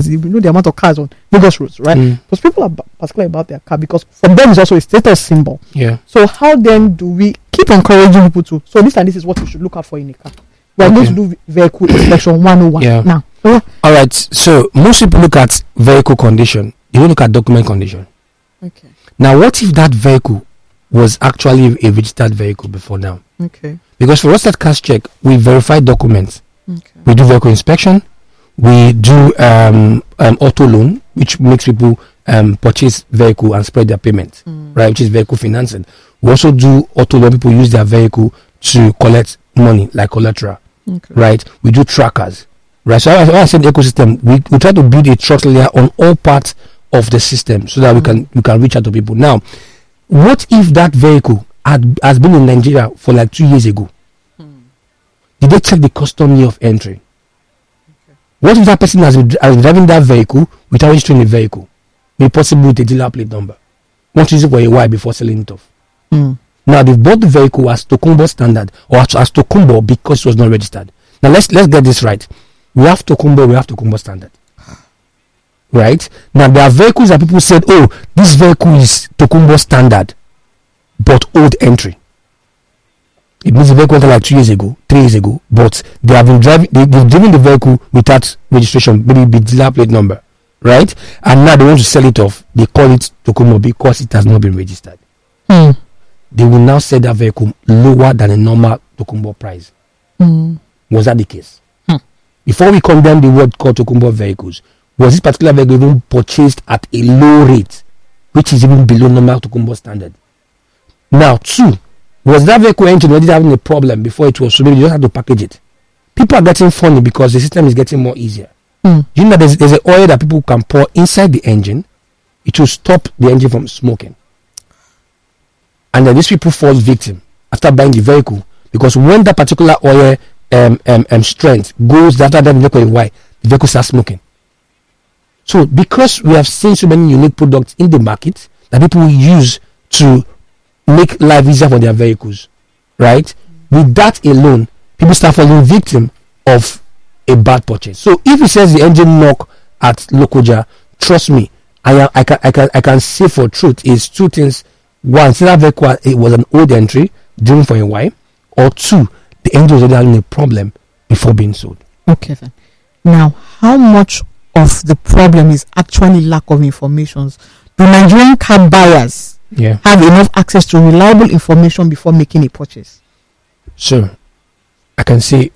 You know the amount of cars on Lagos roads, right? Because people are particular about their car because for them it's also a status symbol. Yeah. So how then do we keep encouraging people to? So this is what you should look out for in a car. We are going to do vehicle inspection 101 now. All right. So most people look at vehicle condition. You don't look at document condition. Okay. Now, what if that vehicle was actually a registered vehicle before now? Okay. Because for us at Cash Check, we verify documents. Okay. We do vehicle inspection. We do auto loan, which makes people purchase vehicle and spread their payment, right? Which is vehicle financing. We also do auto loan. People use their vehicle to collect money, like collateral, right? We do trackers, right? So as I said, the ecosystem, we try to build a trust layer on all parts of the system so that we can reach out to people. Now, what if that vehicle has been in Nigeria for like 2 years ago? Did they check the custom year of entry? What if that person has been driving that vehicle without registering the vehicle? Maybe possibly with a dealer plate number. Want to use it for a while before selling it off. Now they bought the vehicle as Tokunbo standard or as Tokunbo because it was not registered. Now let's get this right. We have Tokunbo standard. Right? Now there are vehicles that people said, oh, this vehicle is Tokunbo standard, but old entry. It means the vehicle was like 2 years ago, 3 years ago, but they have been driving, they've driven the vehicle without registration, maybe the dealer plate number, right? And now they want to sell it off. They call it Tokunbo because it has not been registered. They will now sell that vehicle lower than a normal Tokunbo price. Was that the case? Before we condemn the word called Tokunbo vehicles, was this particular vehicle even purchased at a low rate, which is even below normal Tokunbo standard? Now, 2, was that vehicle engine already having a problem before it was, so maybe you just have to package it? People are getting funny because the system is getting more easier. You know there's an oil that people can pour inside the engine. It will stop the engine from smoking. And then these people fall victim after buying the vehicle because when that particular oil strength goes after that vehicle a while, the vehicle starts smoking. So because we have seen so many unique products in the market that people use to make life easier for their vehicles, right? With that alone, people start falling victim of a bad purchase. So if it says the engine knock at Lokoja, trust me, I can say for truth is 2 things. 1, see that vehicle it was an old entry driven for a while, or 2, the engine was already having a problem before being sold. Okay then. Now, how much of the problem is actually lack of information? Do Nigerian car buyers have enough access to reliable information before making a purchase? So, I can say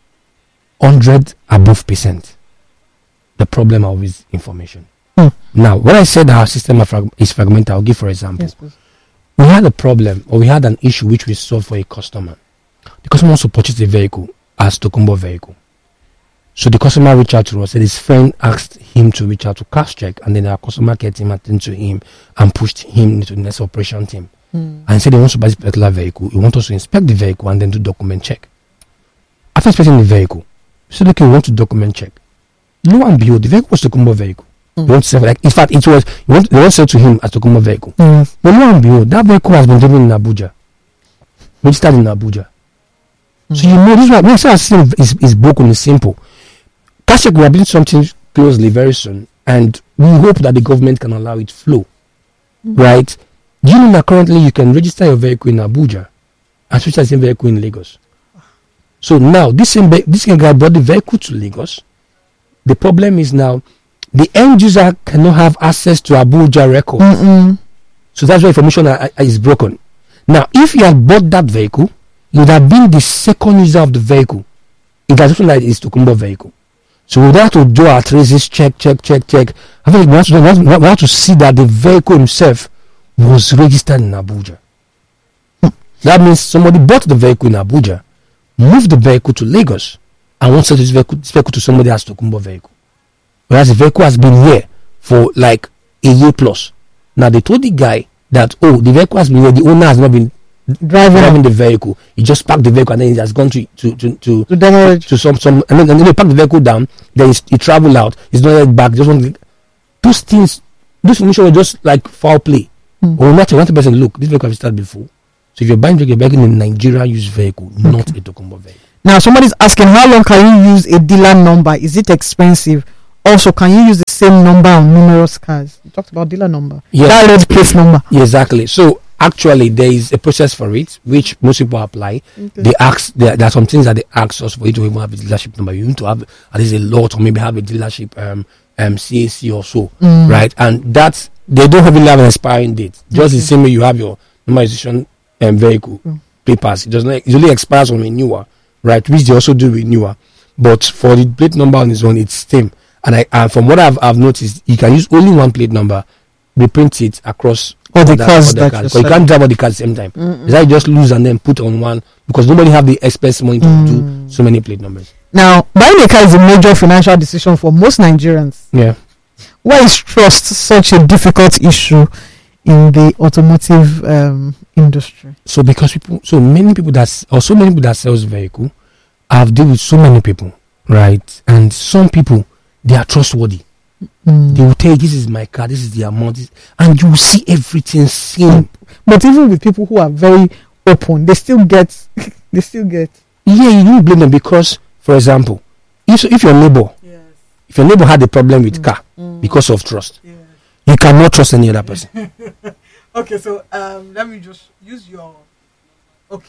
100 above %. The problem of is information. Now, when I said our system is fragmented, I'll give for example. Yes, please. We had a problem or we had an issue which we solved for a customer. The customer wants to purchase the vehicle as Tokunbo vehicle. So the customer reached out to us, and his friend asked him to reach out to Cash Check, and then our customer care team attended to him and pushed him into the next operation team. And said he wants to buy this particular vehicle. He wants us to inspect the vehicle and then do document check. After inspecting the vehicle, we said, okay, we want to document check. Lo and behold, the vehicle was Tokunbo vehicle. We want to sell, like, in fact, it was, they want to sell to him as Tokunbo vehicle. But lo and behold, that vehicle has been driven in Abuja, registered in Abuja. So you know, this one, when I say is broken, is simple. Cash Check, we are doing something closely very soon, and we hope that the government can allow it flow, right? Do you know that currently you can register your vehicle in Abuja and switch the same vehicle in Lagos? So now this guy brought the vehicle to Lagos. The problem is now the end user cannot have access to Abuja records. So that's why information is broken. Now, if you had bought that vehicle, you would have been the second user of the vehicle. It has something like it's Tokunbo vehicle. So we would have to do our traces, check. I think we have to see that the vehicle himself was registered in Abuja. That means somebody bought the vehicle in Abuja, moved the vehicle to Lagos, and wants to sell this vehicle to somebody as Tokunbo vehicle. Whereas the vehicle has been here for like a year plus. Now they told the guy that, oh, the vehicle has been here, the owner has not been driving the vehicle. He just parked the vehicle and then he has gone to some and then they park the vehicle down. Then he travel out. He's not yet back. Just want those things. Those information were just like foul play. Or not a 100% look. This vehicle has started before. So if you're buying a Nigeria used vehicle, not a Tokunbo vehicle. Now somebody's asking, how long can you use a dealer number? Is it expensive, also, can you use the same number on numerous cars? You talked about dealer number. Yeah. That red plate number. Yeah, exactly. So actually, there is a process for it, which most people apply. Okay. They ask, there are some things that they ask us for you to even have a dealership number. You need to have at least a lot, or maybe have a dealership CAC or so, right? And that's, they don't really have an expiring date. Just the same way you have your normalization vehicle papers. It does not, it only expires on renewal, right? Which they also do renewal. But for the plate number on its own, it's same. And from what I've noticed, you can use only one plate number, reprint it across all the cars. Because you can't drive all the cars at the same time. Is that you just lose and then put on one, because nobody have the express money to do so many plate numbers. Now, buying a car is a major financial decision for most Nigerians. Yeah. Why is trust such a difficult issue in the automotive industry? So because so many people that sells vehicle have dealt with so many people, right? And some people, they are trustworthy. They will tell you, this is my car, this is the amount, and you will see everything same. But even with people who are very open, they still get. Yeah, you don't blame them, because, for example, if your neighbor had a problem with car because of trust, you cannot trust any other person. Okay, so let me just use your. Okay.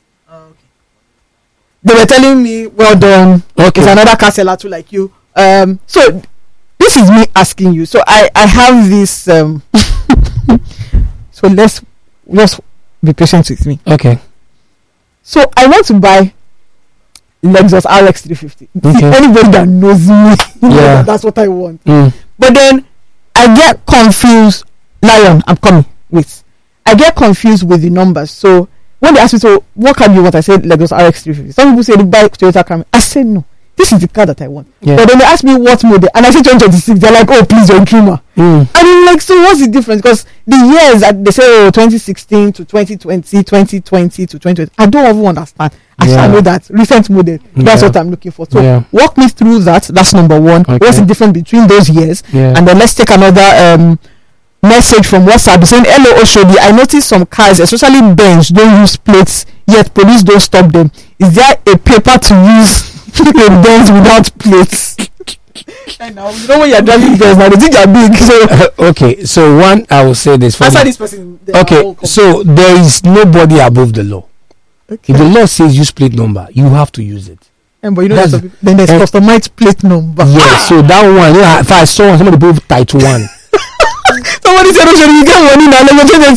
They were telling me, well done. Okay. It's another car seller too, like you. So this is me asking you. So I have this. So let's be patient with me. Okay. So I want to buy Lexus RX 350. Okay. Anybody that knows me, that's what I want. But then I get confused. Lion, I'm coming. Wait. I get confused with the numbers. So when they ask me, so what car do you want? I said Lexus RX 350. Some people say they buy Toyota Camry. I said no. This is the car that I want. Yeah. But then they ask me what model, and I say 2026. They're like, oh, please, you're a dreamer. And I'm like, so what's the difference? Because the years that they say, oh, 2016 to 2020, 2020 to 2020, I don't even understand. I know that recent model. That's what I'm looking for. So walk me through that. That's number one. Okay. What's the difference between those years? And then let's take another message from WhatsApp saying, hello Oshodi, I noticed some cars, especially Benz, don't use plates, yet police don't stop them. Is there a paper to use a Benz without plates? And now you know when you're driving Benz, now the things are big. So okay, so one, I will say this. Answer this person. Okay, so there is nobody above the law. Okay. If the law says use plate number, you have to use it. But you know, then there's customized plate number. Yeah, so that one, if I saw somebody put type 1. Somebody said, "Oh, you get money now." Let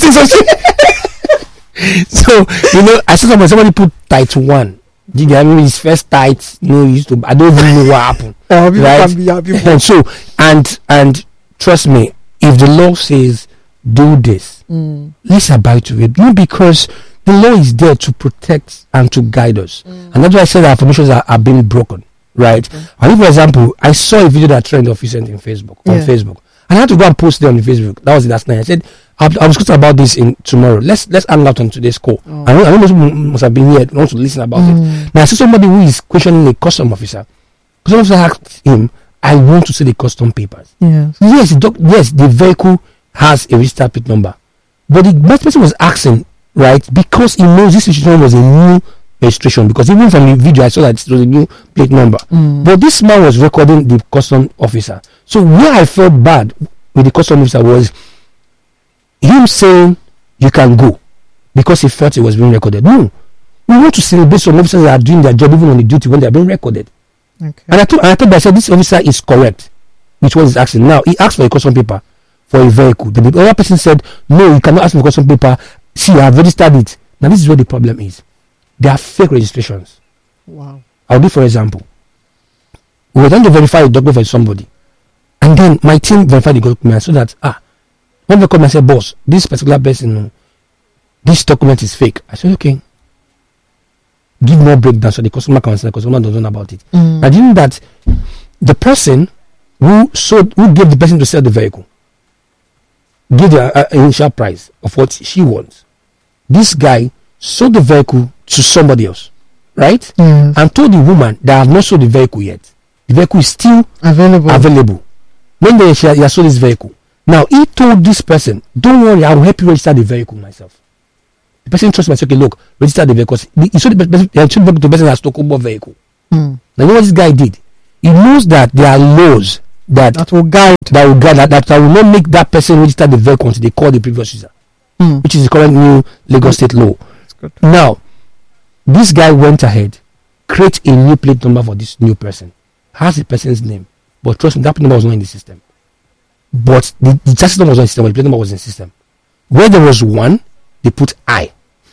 So I saw somebody put tight 1. Did you mean his first tight? I don't even know what happened. Right? And so and trust me, if the law says do this, let's abide to it. Not because the law is there to protect and to guide us, and that's why I said that information are being broken. Right? And for example, I saw a video that trended on Facebook on Facebook. And I had to go and post it on Facebook. That was the last night. I said, I was talking about this in tomorrow. Let's hang out on today's call. I know most people must have been here want to listen about it. Now I see somebody who is questioning a custom officer. Custom officer asked him, I want to see the custom papers. Yes, the vehicle has a registered plate number. But the person was asking, right, because he knows this registration was a new registration, because even from the video I saw that it was a new plate number. But this man was recording the custom officer. So where I felt bad with the custom officer was him saying you can go because he felt it was being recorded. No, we want to celebrate some officers that are doing their job even on the duty when they are being recorded. Okay. And I thought I said this officer is correct, which was asking. Now he asked for a custom paper for a vehicle. The other person said no, you cannot ask for a custom paper. See, I have registered it. Now this is where the problem is. They are fake registrations. Wow. I'll give for example. We were trying to verify a document for somebody. And then my team verified the document so that, when they come and say, boss, this particular person, this document is fake. I said, okay. Give more breakdown so the customer can understand, the customer doesn't know about it. I didn't that the person who gave the person to sell the vehicle, give the initial price of what she wants. This guy sold the vehicle to somebody else, right? And told the woman that I have not sold the vehicle yet. The vehicle is still available. When they sold this vehicle, now he told this person, "Don't worry, I will help you register the vehicle myself." The person trusts me and said, "Okay, look, register the vehicle." He sold the person to the person that has Tokubo vehicle. Now you know what this guy did? He knows that there are laws that will guide that will not make that person register the vehicle until they call the previous user, which is the current new Lagos State law. Now, this guy went ahead, create a new plate number for this new person, has the person's name, but trust me, that plate number was not in the system. But the chassis number was not in the system, but the plate number was in the system. Where there was 1, they put I.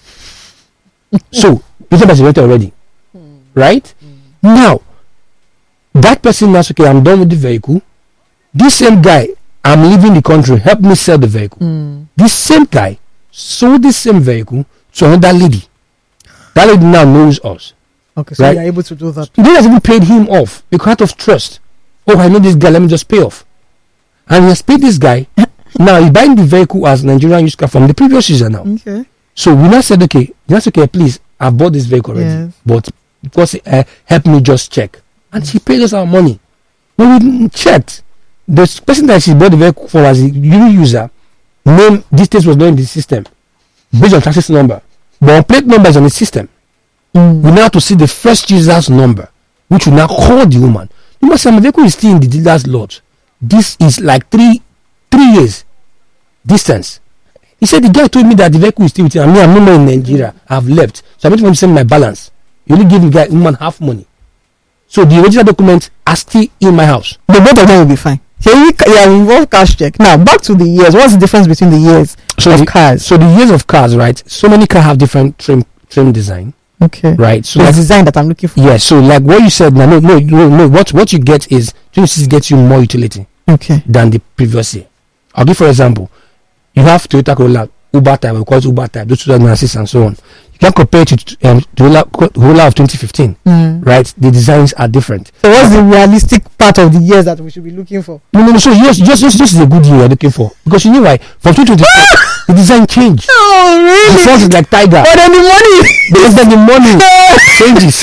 So, this number is rented already. Right? Now, that person now says, okay, I'm done with the vehicle. This same guy, I'm leaving the country, help me sell the vehicle. This same guy sold this same vehicle to another lady. That lady now knows us. Okay, so you're able to do that. They has even paid him off because out of trust. Oh, I know this guy, let me just pay off. And he has paid this guy. Now he's buying the vehicle as Nigerian used car from the previous user now. Okay. So we now said, okay, please, I've bought this vehicle already. Yes. But because help me just check. And she paid us our money. When we checked, the person that she bought the vehicle for as a new user, name details was not in the system based on chassis number. But our plate number is on the system. We now have to see the first user's number, which will now call the woman. You must say, my vehicle is still in the dealer's lot. This is like 3 years distance. He said the guy told me that the vehicle is still with him. I'm no more in Nigeria. I've left. So I'm waiting for him to send my balance. You only give the guy woman half money. So the original documents are still in my house. The both of them will be fine. Yeah, involve cash check. Now back to the years. What's the difference between the years of cars? So the years of cars, right? So many cars have different trim design. Okay. Right. So the design that I'm looking for. Yeah. So like what you said. No. What you get is 26 gets you more utility. Okay. Than the previous year. I'll give for example. You have Toyota Corolla, Uber type, we call it Uber type, 2006 and so on. You can compare it to Corolla of 2015, right? The designs are different. So what's the realistic part of the years that we should be looking for? No. So just is a good year you're looking for, because you know why? From 2024, the design changed. Oh really? The front is like Tiger. But then the money. Because then the money changes.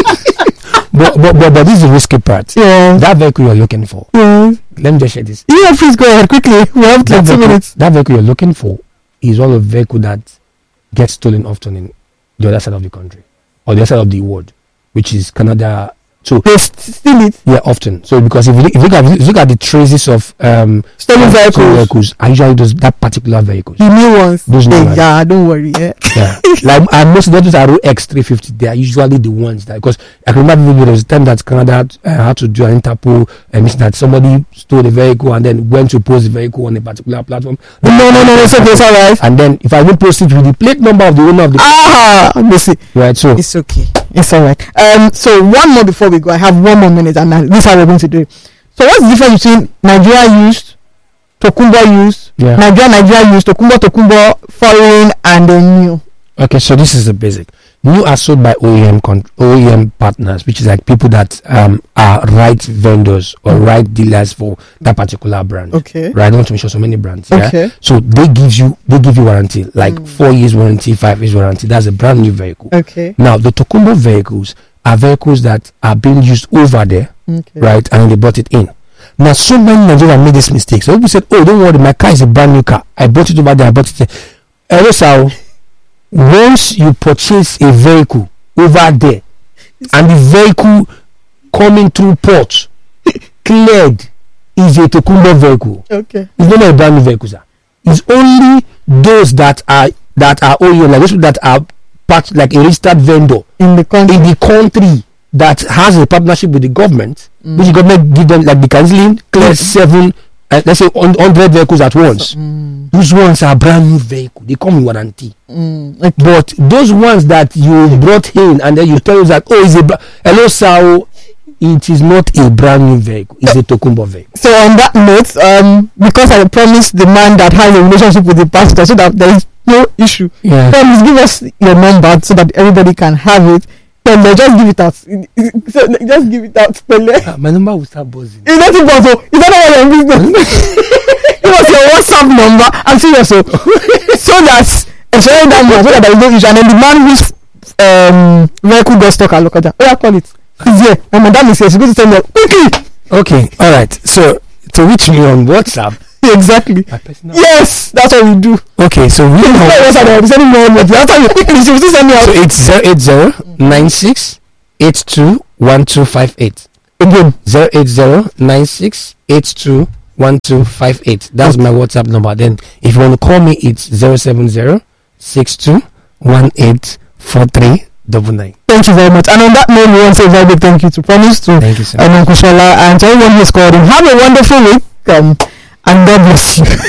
but this is the risky part. Yeah. That vehicle you're looking for. Yeah. Let me just share this. Yeah, please go ahead quickly. We have like 2 minutes. That vehicle you're looking for is all a vehicle that gets stolen often in the other side of the country or the other side of the world, which is Canada. So they steal it. Yeah, often. So because if you look at the traces of stolen vehicles, I usually those that particular vehicles. The new ones. Those new ones. Yeah, don't worry. Yeah. Like most of those are X350. They are usually the ones that, because I can remember there was a time that Canada had to do an Interpol mission that somebody stole the vehicle and then went to post the vehicle on a particular platform. No, it's okay, it's alright. And then if I will post it with the plate number of the owner of the let me see. Right, so it's okay. It's alright. So one more before we go. I have 1 more minute, and this is how we're going to do it. So what's the difference between Nigeria used, Tokunbo used, Nigeria used, Tokunbo foreign, and then new? Okay, so this is the basic. New are sold by OEM partners, which is like people that are right vendors or right dealers for that particular brand. Okay. Right, I don't want to mention so many brands. Okay. Yeah? So they give you warranty, like 4 years warranty, 5 years warranty. That's a brand new vehicle. Okay. Now the Tokunbo vehicles are vehicles that are being used over there, right, and they brought it in. Now so many Nigerians made this mistake. So people said, "Oh, don't worry, my car is a brand new car. I bought it over there. I bought it." So once you purchase a vehicle over there and the vehicle coming through port cleared is a Tokunbo vehicle. Okay. It's not a brand new vehicle, sir. It's only those that are OEM, like those that are part, like a registered vendor in the country that has a partnership with the government, which the government give them, like they can easily clear 7 let's say 100 vehicles at once. Those ones are brand new vehicle. They come with warranty. Okay. But those ones that you brought in and then you tell us that, oh, it's hello sir, it is not a brand new vehicle. It's a Tokunbo vehicle. So on that note, because I promised the man that has a relationship with the pastor, so that there is no issue. Yeah. Please give us your number so that everybody can have it. Then just give it out. So just give it out. My number will start buzzing. It's not impossible. Is that not your business? Give us your WhatsApp number. I'm serious. So that ensuring that man, so that there is no issue. And then the man whose vehicle got stuck at Lokoja. Oh, yeah, call it. He's here. And madam is here. She's going to send me quickly. Okay. All right. So to reach me on WhatsApp. Exactly. Yes, that's what we do. Okay, so we have sending more after you quickly. So it's 080 96 82 1258. Again, 08096821258. That's my WhatsApp number. Then if you want to call me, it's 07062184399. Thank you very much. And on that note, we want to say a very big thank you to Promise, to Uncle Shola, and to everyone who's called in. Have a wonderful week, and God bless you.